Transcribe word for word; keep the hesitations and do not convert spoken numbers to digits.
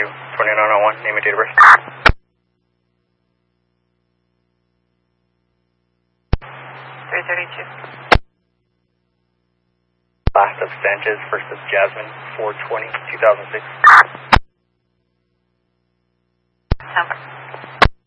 twenty-nine oh one, name and date of birth. three thirty-two. Last of Sanchez, first of Jasmine, four twenty, two thousand six.